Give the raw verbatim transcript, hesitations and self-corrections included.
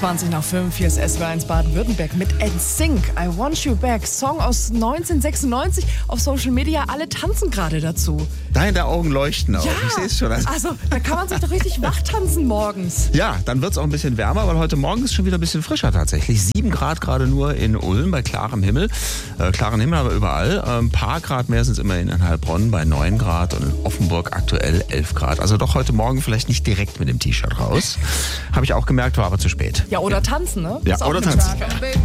zwanzig nach fünf, hier ist S W R eins Baden-Württemberg mit N Sync, I Want You Back. Song aus neunzehnhundertsechsundneunzig, auf Social Media, alle tanzen gerade dazu. Deine Augen leuchten auch, Ja, ich sehe es schon. Also, also da kann man sich doch richtig wach tanzen morgens. ja, dann wird es auch ein bisschen wärmer, weil heute Morgen ist schon wieder ein bisschen frischer tatsächlich. Sieben Grad gerade nur in Ulm bei klarem Himmel. Äh, klaren Himmel aber überall. Ein ähm, paar Grad mehr sind es immerhin in Heilbronn bei neun Grad und in Offenburg aktuell elf Grad. Also doch heute Morgen vielleicht nicht direkt mit dem T-Shirt raus. Habe ich auch gemerkt, war aber zu spät. Ja, oder tanzen, ne? Ja, Ist auch oder eine tanzen. Möglichkeit.